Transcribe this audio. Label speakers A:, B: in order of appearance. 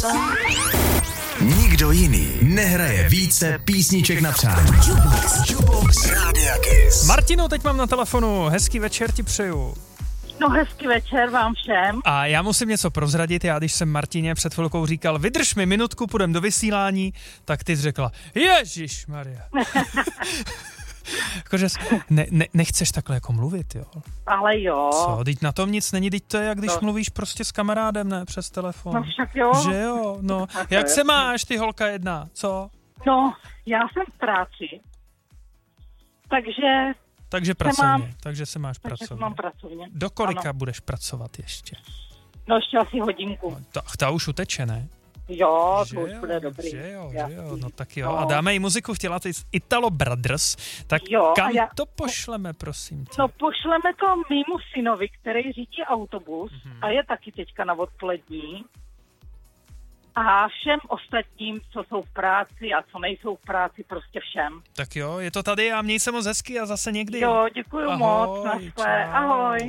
A: Nikdo jiný nehraje více písniček na přání. Jukebox Rádia Kiss.
B: Martino, teď mám na telefonu. Hezký večer ti přeju.
C: No hezký večer vám všem.
B: A já musím něco prozradit. Já když jsem Martině před chvilkou říkal, vydrž mi minutku, půjdem do vysílání, tak ty jsi řekla, Ježišmarja. Jakože nechceš takhle jako mluvit, jo?
C: Ale jo.
B: Co, teď na tom nic není, teď to je, jak když mluvíš prostě s kamarádem, ne, přes telefon.
C: No však jo.
B: Že jo, no. Jak se máš, ty holka jedna, co?
C: No, já jsem v práci,
B: Takže pracovně, takže se máš
C: takže
B: pracovně.
C: mám pracovně.
B: Do kolika
C: Ano.
B: budeš pracovat ještě?
C: No ještě asi hodinku.
B: Ta už uteče, ne?
C: Jo,
B: Že
C: to už
B: jo,
C: bude dobrý.
B: Že jo,
C: Jasný.
B: no tak jo.
C: No.
B: A dáme jí muziku, chtěla ty Italo Brothers, tak
C: Jo,
B: kam
C: a
B: to pošleme, prosím tě?
C: No pošleme to mýmu synovi, který řídí autobus a je taky teďka na odpolední. A všem ostatním, co jsou v práci a co nejsou v práci, prostě všem.
B: Tak jo, je to tady a měj se moc hezky a zase někdy.
C: Jo, děkuju
B: Ahoj,
C: moc, naschle,
B: čau.
C: ahoj.